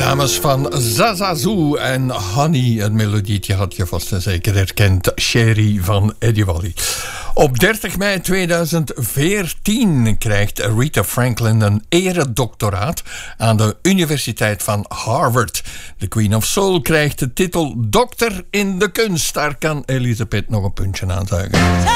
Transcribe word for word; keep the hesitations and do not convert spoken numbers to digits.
dames van Zazazoo en Honey. Het melodietje had je vast en zeker herkend. Sherry van Eddie Wally. Op dertig mei tweeduizend veertien krijgt Rita Franklin een eredoctoraat aan de Universiteit van Harvard. De Queen of Soul krijgt de titel Dokter in de Kunst. Daar kan Elisabeth nog een puntje aan zuigen.